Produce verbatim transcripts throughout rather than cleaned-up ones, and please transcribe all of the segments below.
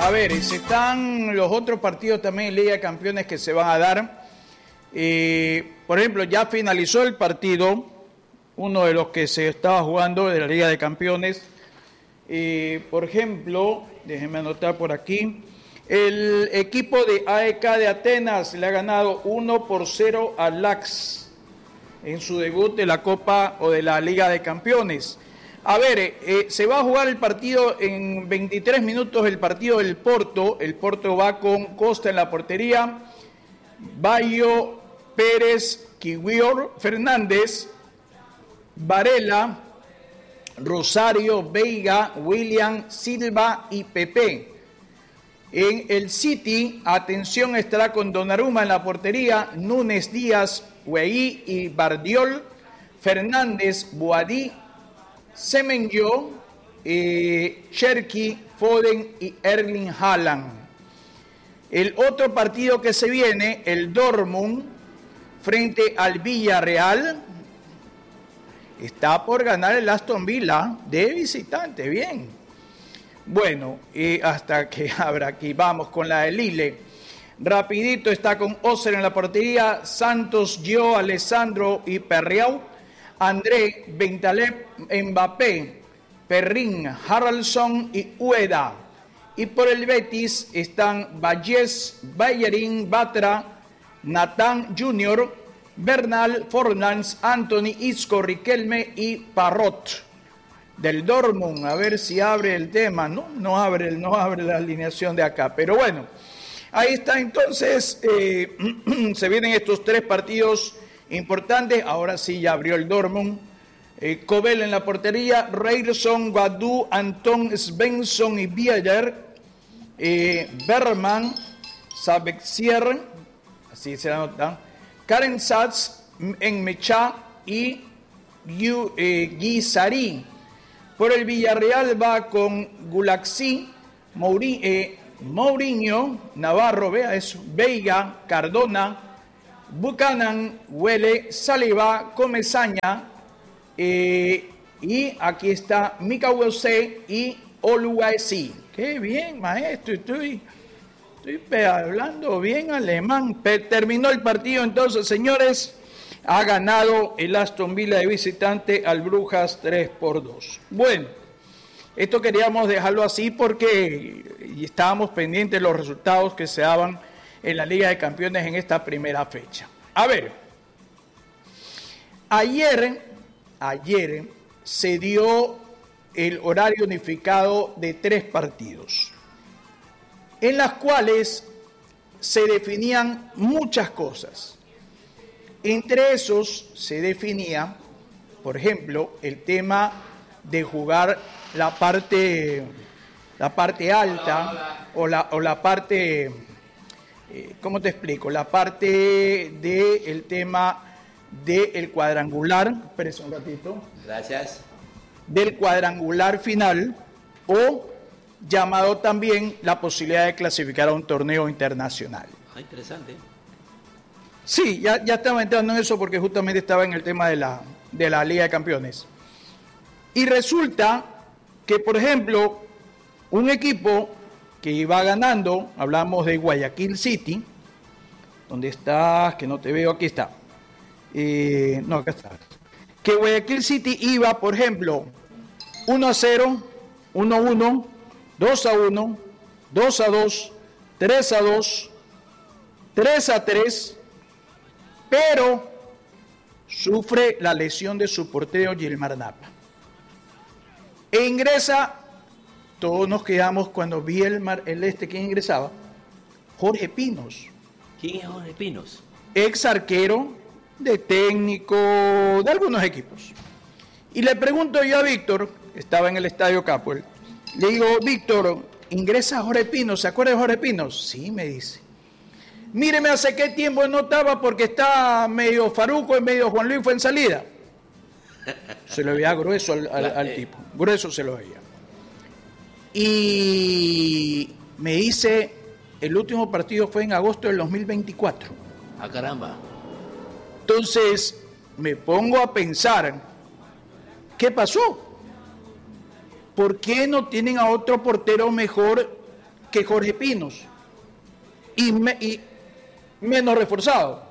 A ver, se están los otros partidos también en Liga de Campeones que se van a dar. Eh, por ejemplo, ya finalizó el partido, uno de los que se estaba jugando de la Liga de Campeones. Eh, por ejemplo, déjenme anotar por aquí. El equipo de A E K de Atenas le ha ganado uno por cero al Lax en su debut de la Copa o de la Liga de Campeones. A ver, eh, se va a jugar el partido en veintitrés minutos, el partido del Porto. El Porto va con Costa en la portería, Bayo, Pérez, Kiwior, Fernández, Varela, Rosario, Veiga, William, Silva y Pepe. En el City, atención, estará con Donnarumma en la portería, Núñez, Díaz, Weí y Bardiol, Fernández, Boadí, Semenyo, eh, Cherki, Foden y Erling Haaland. El otro partido que se viene, el Dortmund frente al Villarreal, está por ganar el Aston Villa de visitante, bien. Bueno, y hasta que abra aquí, vamos con la de Lille. Rapidito está con Oser en la portería, Santos, Gio, Alessandro y Perriau, André, Bentaleb, Mbappé, Perrin, Haraldson y Ueda. Y por el Betis están Vallés, Bayerín, Batra, Natán Junior, Bernal, Forlans, Anthony, Isco, Riquelme y Parrot. Del Dortmund, a ver si abre el tema. No, no abre, no abre la alineación de acá. Pero bueno, ahí está entonces. Eh, se vienen estos tres partidos importantes. Ahora sí ya abrió el Dortmund. Eh, Kobel en la portería, Reirson, Guadú, Anton, Svensson y Bieler, eh, Berman, Sabexier, así se anota, Karen Satz, Enmecha y Yu, eh, Guisari. Por el Villarreal va con Gulaxi, Mouri, eh, Mourinho, Navarro, vea eso, Veiga, Cardona, Buchanan, Huele, Saliba, Comesaña, eh, y aquí está Mikawese y Oluwaisi. Qué bien, maestro, estoy, estoy hablando bien alemán. Terminó el partido entonces, señores. Ha ganado el Aston Villa de visitante al Brujas tres por dos. Bueno, esto queríamos dejarlo así porque estábamos pendientes de los resultados que se daban en la Liga de Campeones en esta primera fecha. A ver, ayer, ayer se dio el horario unificado de tres partidos, en las cuales se definían muchas cosas. Entre esos se definía, por ejemplo, el tema de jugar la parte, la parte alta o la, o la parte, eh, ¿cómo te explico? La parte del tema del cuadrangular, espérese un ratito. Gracias. Del cuadrangular final, o llamado también la posibilidad de clasificar a un torneo internacional. Ah, interesante. Sí, ya, ya estaba entrando en eso porque justamente estaba en el tema de la, de la Liga de Campeones. Y resulta que, por ejemplo, un equipo que iba ganando, hablamos de Guayaquil City, ¿dónde estás? Que no te veo, aquí está. Eh, no, acá está. Que Guayaquil City iba, por ejemplo, uno a cero, uno a uno, dos a uno, dos a dos, tres a dos, tres a tres, pero sufre la lesión de su portero Gilmar Napa. E ingresa, todos nos quedamos cuando vi el, mar, el este, ¿quién ingresaba? Jorge Pinos. ¿Quién es Jorge Pinos? Ex arquero, de técnico, de algunos equipos. Y le pregunto yo a Víctor, que estaba en el Estadio Capuel, le digo, Víctor, ¿ingresa Jorge Pinos? ¿Se acuerda de Jorge Pinos? Sí, me dice. Míreme, hace qué tiempo no estaba porque está medio Faruco y medio Juan Luis fue en salida. Se lo veía grueso al, al, al tipo, grueso se lo veía. Y me dice, el último partido fue en agosto del dos mil veinticuatro. Ah, caramba. Entonces me pongo a pensar, ¿qué pasó? ¿Por qué no tienen a otro portero mejor que Jorge Pinos y, me, y menos reforzado,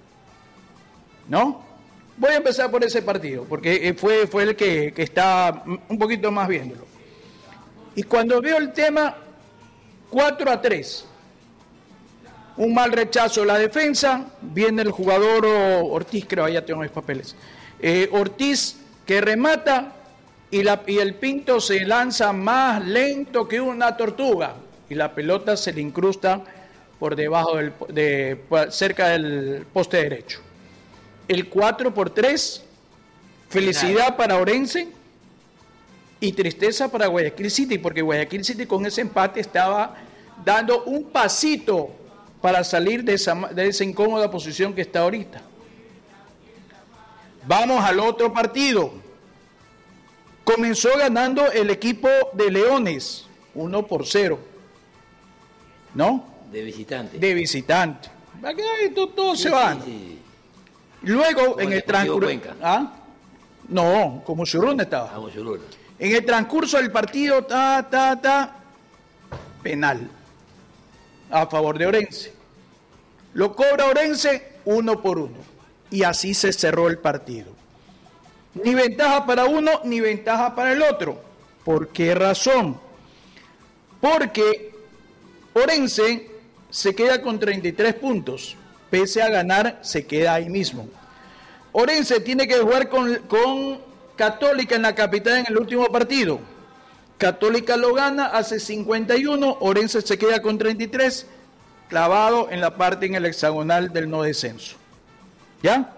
¿no? Voy a empezar por ese partido, porque fue, fue el que, que está un poquito más viéndolo. Y cuando veo el tema cuatro a tres, un mal rechazo a la defensa, viene el jugador Ortiz, creo, ahí ya tengo mis papeles, eh, Ortiz que remata y, la, y el Pinto se lanza más lento que una tortuga y la pelota se le incrusta por debajo del, de, cerca del poste derecho. El cuatro por tres, felicidad para Orense y tristeza para Guayaquil City, porque Guayaquil City con ese empate estaba dando un pasito para salir de esa, de esa incómoda posición que está ahorita. Vamos al otro partido. Comenzó ganando el equipo de Leones, uno por cero. ¿No? De visitante. De visitante. Todos todo sí, se van. Sí, sí. Luego, en el transcurso... ¿Ah? No, como Churruna estaba. Ah, como Churruna. En el transcurso del partido, ta, ta, ta, penal a favor de Orense. Lo cobra Orense uno por uno. Y así se cerró el partido. Ni ventaja para uno, ni ventaja para el otro. ¿Por qué razón? Porque Orense se queda con treinta y tres puntos. Pese a ganar, se queda ahí mismo. Orense tiene que jugar con, con Católica en la capital en el último partido. Católica lo gana, hace cincuenta y uno, Orense se queda con treinta y tres, clavado en la parte en el hexagonal del no descenso. ¿Ya?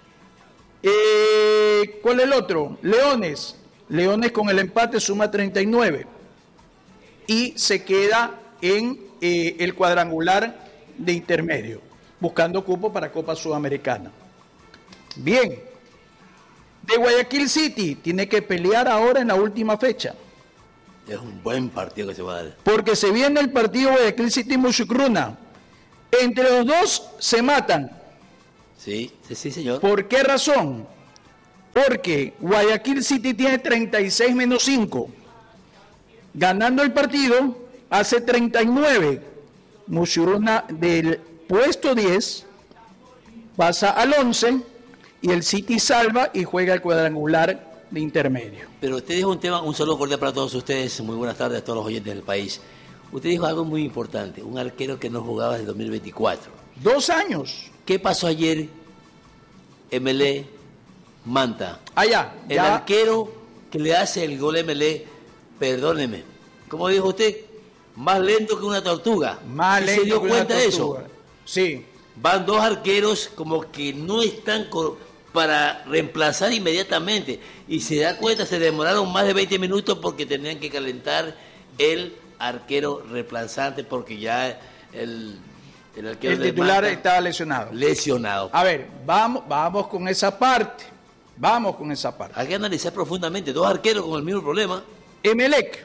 Eh, ¿Cuál es el otro? Leones. Leones con el empate suma treinta y nueve y se queda en eh, el cuadrangular de intermedio, buscando cupo para Copa Sudamericana. Bien, de Guayaquil City tiene que pelear ahora en la última fecha. Es un buen partido que se va a dar. Porque se viene el partido Guayaquil City-Muchucruna. Entre los dos se matan. Sí, sí, sí, señor. ¿Por qué razón? Porque Guayaquil City tiene treinta y seis menos cinco. Ganando el partido, hace treinta y nueve. Muchucruna del puesto diez pasa al once y el City salva y juega el cuadrangular de intermedio. Pero usted dijo un tema, un saludo cordial para todos ustedes, muy buenas tardes a todos los oyentes del país. Usted dijo algo muy importante, un arquero que no jugaba desde dos mil veinticuatro. Dos años. ¿Qué pasó ayer? M L E, Manta. Allá. El ya. arquero que le hace el gol M L E, perdóneme, ¿cómo dijo usted? Más lento que una tortuga. Más ¿Sí lento se dio que cuenta una de tortuga. eso? Sí. Van dos arqueros como que no están para reemplazar inmediatamente. Y se da cuenta, se demoraron más de veinte minutos porque tenían que calentar el arquero reemplazante porque ya el, el arquero El titular Manta estaba lesionado. Lesionado. A ver, vamos, vamos con esa parte. Vamos con esa parte. Hay que analizar profundamente. Dos arqueros con el mismo problema. Emelec.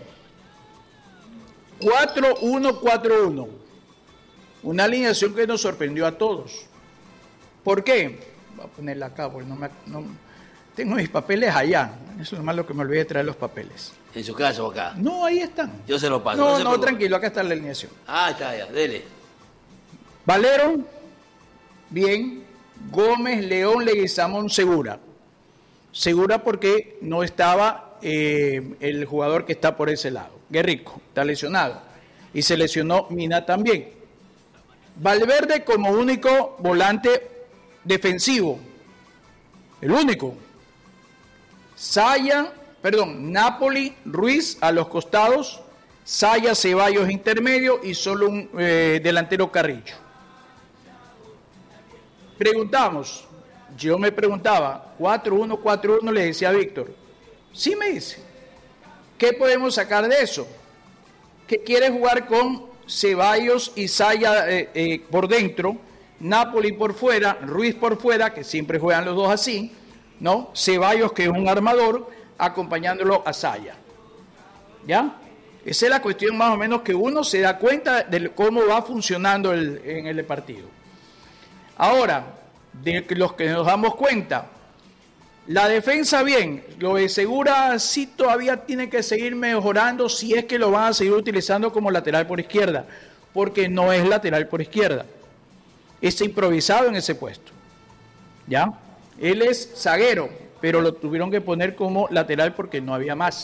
cuatro uno cuatro uno. Una alineación que nos sorprendió a todos. ¿Por qué? Voy a ponerla acá porque no me, no, tengo mis papeles allá. Eso es lo malo que me olvidé de traer los papeles. En su caso acá. No, ahí están. Yo se lo paso. No, se no, preocupe. tranquilo, acá está la alineación. Ah, está ya, dele. Valero, bien. Gómez, León, Leguizamón, Segura. Segura porque no estaba eh, el jugador que está por ese lado. Guerrico, está lesionado. Y se lesionó Mina también. Valverde como único volante defensivo. El único. Saya, perdón, Napoli, Ruiz a los costados. Saya, Ceballos intermedio y solo un eh, delantero Carrillo. Preguntamos, yo me preguntaba, cuatro uno cuatro uno, le decía a Víctor. Sí me dice. ¿Qué podemos sacar de eso? Que quiere jugar con Ceballos y Saya eh, eh, por dentro, Napoli por fuera, Ruiz por fuera, que siempre juegan los dos así, ¿no? Ceballos, que es un armador, acompañándolo a Saya. ¿Ya? Esa es la cuestión más o menos que uno se da cuenta de cómo va funcionando el, en el partido. Ahora, de los que nos damos cuenta, La defensa bien, lo de Segura sí todavía tiene que seguir mejorando si es que lo van a seguir utilizando como lateral por izquierda, porque no es lateral por izquierda, es improvisado en ese puesto, ¿ya? Él es zaguero, pero lo tuvieron que poner como lateral porque no había más.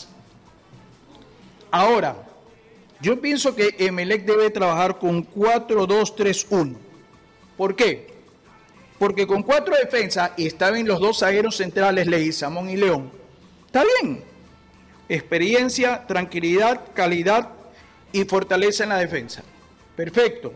Ahora, yo pienso que Emelec debe trabajar con cuatro dos tres uno. ¿Por qué? Porque con cuatro defensas, y estaban los dos zagueros centrales, Leguizamón y León, está bien. Experiencia, tranquilidad, calidad y fortaleza en la defensa. Perfecto.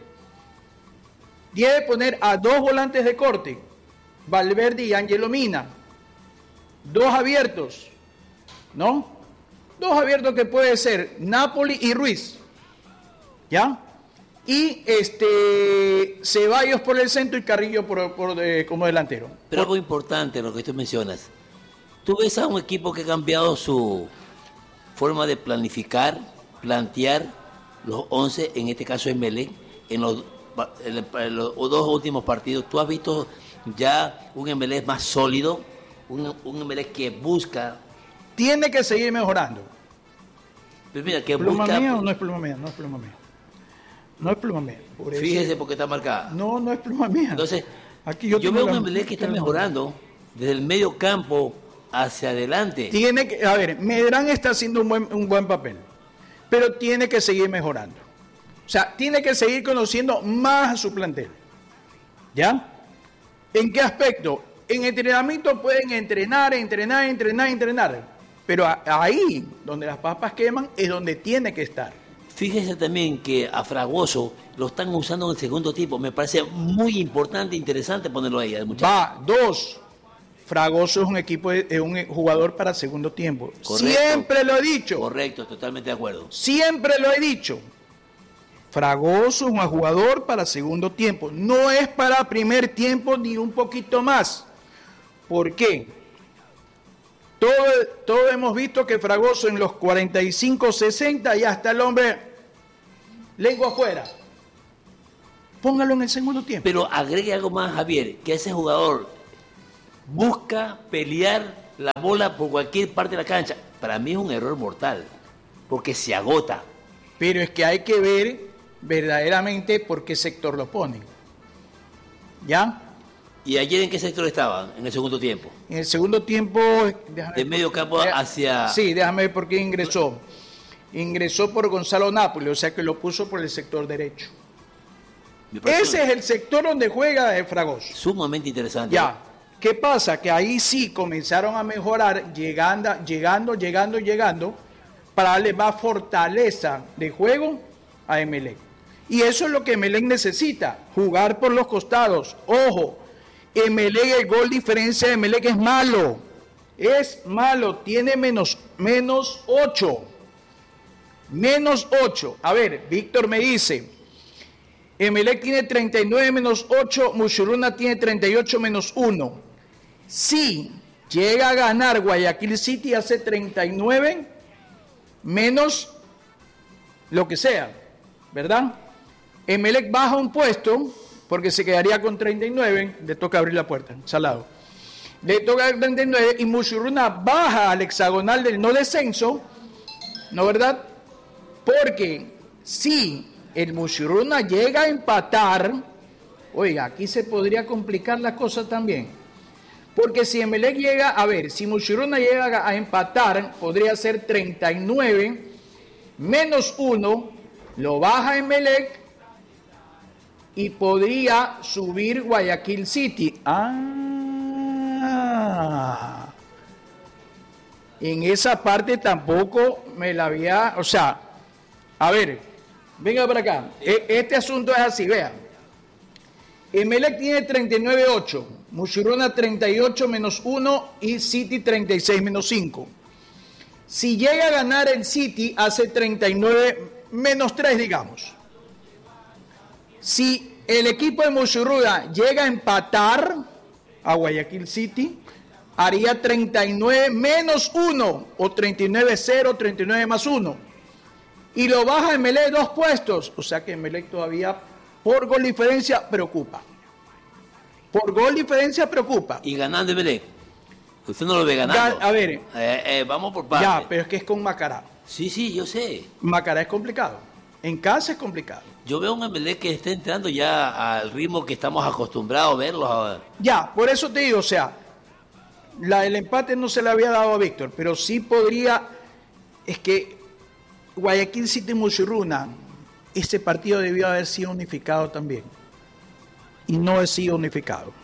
Debe poner a dos volantes de corte, Valverde y Ángelo Mina. Dos abiertos, ¿no? Dos abiertos que puede ser Napoli y Ruiz, ¿ya? Y este Ceballos por el centro y Carrillo por, por, eh, como delantero. Pero algo importante lo que tú mencionas. Tú ves a un equipo que ha cambiado su forma de planificar, plantear los once, en este caso Emelec, en los, en los dos últimos partidos. ¿Tú has visto ya un Emelec más sólido? Un, un Emelec que busca... Tiene que seguir mejorando. Pues mira, que ¿Pluma busca... mía o no es pluma mía? No es pluma mía. No es pluma mía. Por Fíjese eso... porque está marcada. No, no es pluma mía. Entonces, Aquí yo, yo veo la... un Emelec que está mejorando desde el medio campo hacia adelante. Tiene que... A ver, Medrán está haciendo un buen, un buen papel, pero tiene que seguir mejorando. O sea, tiene que seguir conociendo más a su plantel. ¿Ya? ¿En qué aspecto? En entrenamiento pueden entrenar, entrenar, entrenar, entrenar. Pero ahí, donde las papas queman, es donde tiene que estar. Fíjese también que a Fragoso lo están usando en el segundo tiempo. Me parece muy importante e interesante ponerlo ahí. Va, dos. Fragoso es un equipo, es un jugador para segundo tiempo. Correcto. Siempre lo he dicho. Correcto, totalmente de acuerdo. Siempre lo he dicho. Fragoso es un jugador para segundo tiempo. No es para primer tiempo ni un poquito más. ¿Por qué? Todo, todo hemos visto que Fragoso en los cuarenta y cinco, sesenta ya está el hombre lengua afuera. Póngalo en el segundo tiempo. Pero agregue algo más, Javier, que ese jugador busca pelear la bola por cualquier parte de la cancha. Para mí es un error mortal, porque se agota. Pero es que hay que ver verdaderamente por qué sector lo ponen. ¿Ya? ¿Y ayer en qué sector estaban en el segundo tiempo? En el segundo tiempo... De medio campo hacia... Sí, déjame ver por qué ingresó. Ingresó por Gonzalo Napoli, o sea que lo puso por el sector derecho. Ese es el sector donde juega el Fragoso. Sumamente interesante. Ya. ¿Qué pasa? Que ahí sí comenzaron a mejorar, llegando, llegando, llegando, llegando, para darle más fortaleza de juego a Emelec. Y eso es lo que Emelec necesita, jugar por los costados. Ojo, Emelec, el gol diferencia de Emelec es malo. Es malo, tiene menos, menos ocho. Menos ocho. A ver, Víctor me dice, Emelec tiene treinta y nueve menos ocho, Mushuruna tiene treinta y ocho menos uno. Si llega a ganar Guayaquil City, hace treinta y nueve menos lo que sea, ¿verdad? Emelec baja un puesto porque se quedaría con treinta y nueve, le toca abrir la puerta, salado. Le toca treinta y nueve y Mushuruna baja al hexagonal del no descenso, ¿no verdad? Porque si el Mushuruna llega a empatar, oiga, aquí se podría complicar la cosa también. Porque si Emelec llega, a ver, si Mushuruna llega a empatar, podría ser treinta y nueve menos uno, lo baja Emelec y podría subir Guayaquil City. Ah, en esa parte tampoco me la había, o sea, a ver, venga para acá, este asunto es así, vea. Emelec tiene treinta y nueve ocho, Mushuruna treinta y ocho menos uno y City treinta y seis menos cinco. Si llega a ganar el City, hace treinta y nueve menos tres, digamos. Si el equipo de Mushuruna llega a empatar a Guayaquil City, haría treinta y nueve menos uno, o treinta y nueve cero, treinta y nueve más uno. Y lo baja Emelec dos puestos, o sea que Emelec todavía por gol diferencia preocupa. Por gol diferencia preocupa. Y ganando Emelec. Usted no lo ve ganando. Ga- a ver. Eh, eh, vamos por partes. Ya, pero es que es con Macará. Sí, sí, yo sé. Macará es complicado. En casa es complicado. Yo veo un Emelec que está entrando ya al ritmo que estamos acostumbrados a verlos ahora. Ya, por eso te digo, o sea, la, el empate no se le había dado a Víctor, pero sí podría, es que Guayaquil City Muchurruna, ese partido debió haber sido unificado también. Y no ha sido unificado.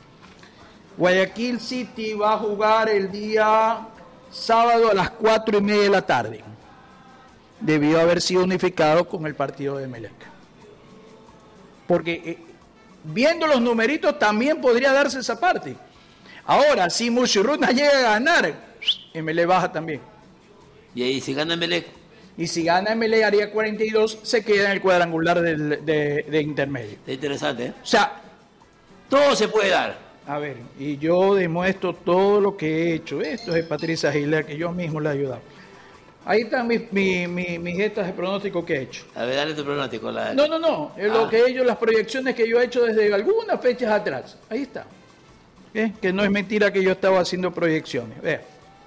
Guayaquil City va a jugar el día sábado a las cuatro y media de la tarde. Debió haber sido unificado con el partido de Emelec. Porque eh, viendo los numeritos también podría darse esa parte. Ahora, si Muchurruna llega a ganar, Emelec baja también. Y ahí si gana Emelec. Y si gana Emelec haría cuarenta y dos, se queda en el cuadrangular del, de, de intermedio. Es interesante, ¿eh? O sea, todo se puede dar. a ver, y yo demuestro todo lo que he hecho. Esto es de Patricia Aguilera, que yo mismo le he ayudado. Ahí están mis, mis, mis, mis gestas de pronóstico que he hecho. A ver, dale tu pronóstico. La... No, no, no. Es lo Ah. que he hecho, las proyecciones que yo he hecho desde algunas fechas atrás. Ahí está. ¿Eh? Que no es mentira que yo estaba haciendo proyecciones. Vea.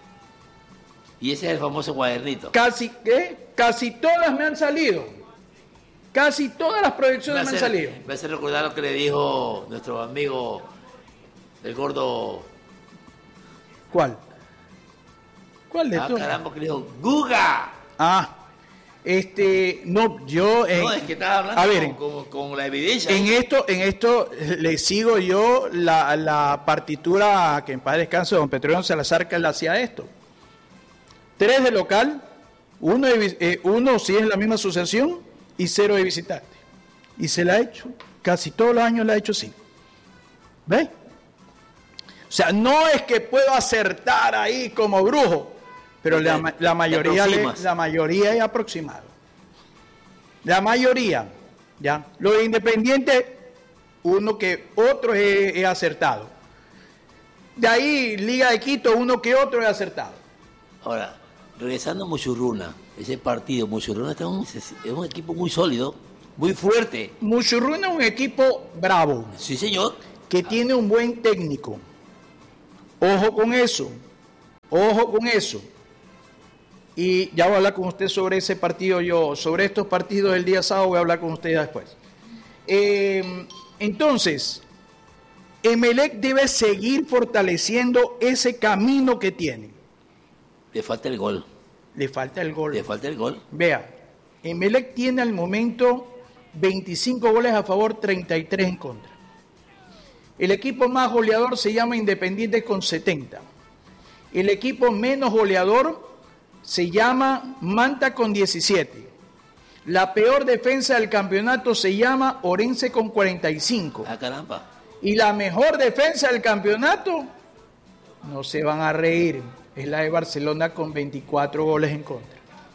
Y ese es el famoso cuadernito. Casi, ¿eh? Casi todas me han salido. Casi todas las proyecciones me, me han hace, salido. me hace recordar lo que le dijo nuestro amigo, el gordo. ¿Cuál? ¿Cuál de Ah, todos? caramba, que le dijo, ¡Guga! Ah, este, no, yo... En, No, es que estaba hablando a ver, con, con- con la evidencia. En esto, en esto le sigo yo la, la partitura que en paz descanse don Petrón Salazar, que él hacía esto. Tres de local, uno, de, vi- eh, uno si es la misma sucesión y cero de visitante. Y se la ha hecho, casi todos los años la ha hecho así. ¿Ves? O sea, no es que puedo acertar ahí como brujo, pero Te- la, ma- la te mayoría le- aproximas. la mayoría es aproximado. La mayoría, ¿ya? Lo de Independiente, uno que otro es, es acertado. De ahí, Liga de Quito, uno que otro es acertado. Ahora, regresando a Muchurruna, ese partido, Muchurruna está un- es un equipo muy sólido, muy fuerte. Muchurruna es un equipo bravo, Sí, señor. que tiene un buen técnico. Ojo con eso, ojo con eso. Y ya voy a hablar con usted sobre ese partido, yo, sobre estos partidos del día sábado voy a hablar con usted después. Eh, entonces, Emelec debe seguir fortaleciendo ese camino que tiene. Le falta el gol. Le falta el gol. Le falta el gol. Vea, Emelec tiene al momento veinticinco goles a favor, treinta y tres en contra. El equipo más goleador se llama Independiente con setenta. El equipo menos goleador se llama Manta con diecisiete. La peor defensa del campeonato se llama Orense con cuarenta y cinco. Ah, caramba. Y la mejor defensa del campeonato, no se van a reír, es la de Barcelona con veinticuatro goles en contra.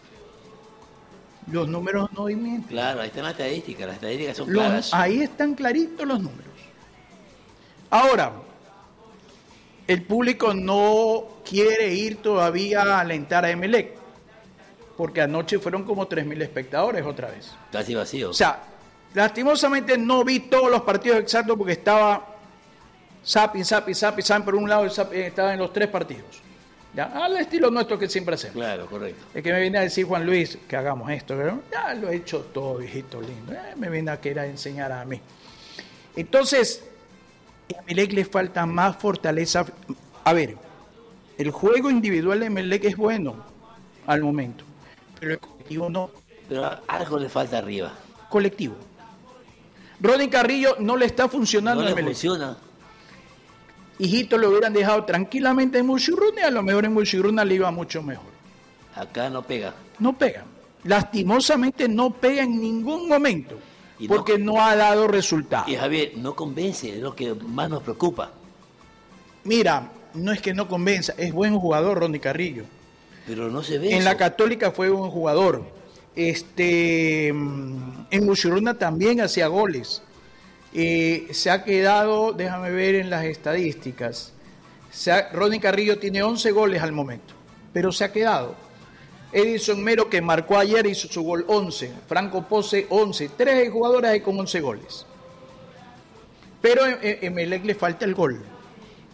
Los números no mienten. Claro, ahí están las estadísticas. Las estadísticas son Los- claras. ahí están claritos los números. Ahora, el público no quiere ir todavía a alentar a Emelec, porque anoche fueron como tres mil espectadores otra vez. Casi vacío. O sea, lastimosamente no vi todos los partidos exactos porque estaba zapping, zapping, zapping, zapping por un lado y zapping, estaba en los tres partidos. ¿Ya? Al estilo nuestro que siempre hacemos. Claro, correcto. Es que me viene a decir Juan Luis que hagamos esto, ¿verdad? Ya lo he hecho todo, hijito lindo. Eh, me viene a querer enseñar a mí. Entonces, a Emelec le falta más fortaleza. A ver, el juego individual de Emelec es bueno al momento, pero el colectivo no. Pero algo le falta arriba. Colectivo. Rodney Carrillo no le está funcionando No a le Emelec. funciona. Hijito lo hubieran dejado tranquilamente en Muchurruna y a lo mejor en Muchurruna le iba mucho mejor. Acá no pega. No pega. Lastimosamente no pega en ningún momento Y no- porque no ha dado resultado. Y Javier, no convence, es lo que más nos preocupa. Mira, no es que no convenza, es buen jugador Rodney Carrillo. Pero no se ve. En eso. la Católica fue buen jugador. Este, mm, en Muchurruna también hacía goles. Eh, se ha quedado, déjame ver en las estadísticas. Se ha- Rodney Carrillo tiene once goles al momento, pero se ha quedado. Edison Mero, que marcó ayer, hizo su gol once. Franco Pose, once. Tres jugadores hay con once goles. Pero a Emelec le falta el gol.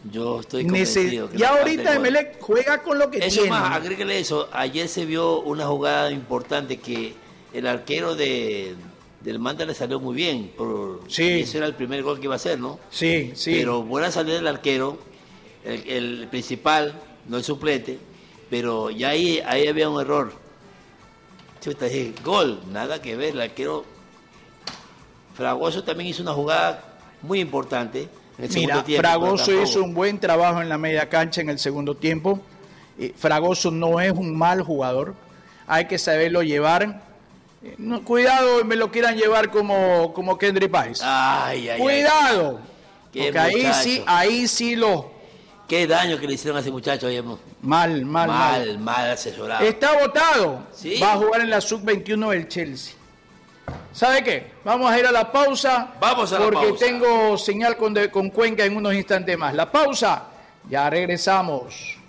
Yo estoy Nece convencido. Que ya no ahorita Emelec juega con lo que eso tiene. más, agréguele eso. Ayer se vio una jugada importante que el arquero de, del Manta le salió muy bien. Por, sí. Ese era el primer gol que iba a hacer, ¿no? Sí, sí. Pero buena salida del arquero, el, el principal, no el suplente, pero ya ahí, ahí había un error. Chuta, dije, gol, nada que ver. El arquero Fragoso también hizo una jugada muy importante. Mira, Fragoso hizo un buen trabajo en la media cancha en el segundo tiempo. Eh, Fragoso no es un mal jugador, hay que saberlo llevar. Eh, no, cuidado, me lo quieran llevar como, como Kendry Páez. Ay, ay, cuidado, ay. porque ahí sí, ahí sí lo. Qué daño que le hicieron a ese muchacho. Oye, mal, mal, mal, mal, mal asesorado. Está votado. ¿Sí? Va a jugar en la sub veintiuno del Chelsea. ¿Sabe qué? Vamos a ir a la pausa. Vamos a la porque pausa. tengo señal con, de, con Cuenca en unos instantes más. La pausa, ya regresamos.